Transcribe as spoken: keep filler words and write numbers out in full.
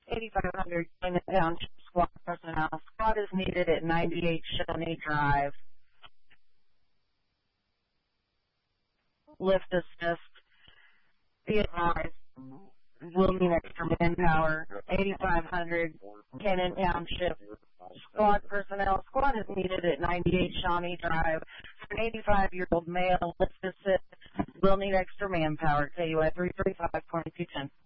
eighty-five hundred Plymouth Township squad personnel. Squad is needed at ninety-eight Shawnee Drive. Lift assist. Be advised. We'll need extra manpower. eighty-five hundred Cannon Township squad personnel. Squad is needed at ninety-eight Shawnee Drive. An eighty-five-year-old male. Lift assist. We'll need extra manpower. K U A three three five, twenty-two ten.